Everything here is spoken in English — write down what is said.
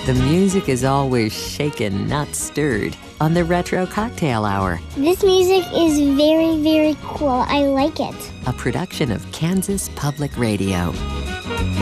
The music is always shaken, not stirred, on the Retro Cocktail Hour. This music is very, very cool. I like it. A production of Kansas Public Radio.